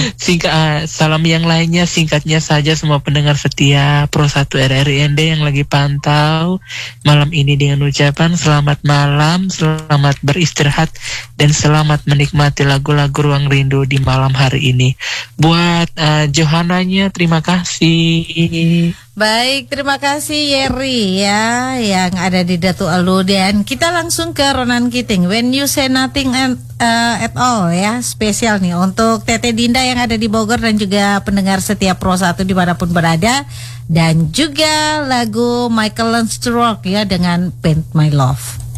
Salam yang lainnya singkatnya saja semua pendengar setia Pro 1 RRIND yang lagi pantau malam ini dengan ucapan selamat malam, selamat beristirahat, dan selamat menikmati lagu-lagu Ruang Rindu di malam hari ini. Buat Johananya terima kasih. Baik, terima kasih Yeri ya yang ada di Datu Alu, dan kita langsung ke Ronan Kiting. When you say nothing at all ya, spesial nih untuk Tete Dinda yang ada di Bogor dan juga pendengar setiap Pro 1 dimanapun berada, dan juga lagu Michael Learns to Rock ya dengan Paint My Love.